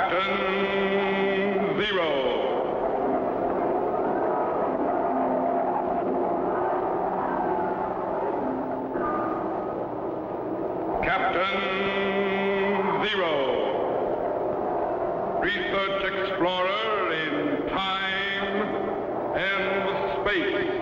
Captain Zero. Captain Zero, research explorer in time and space.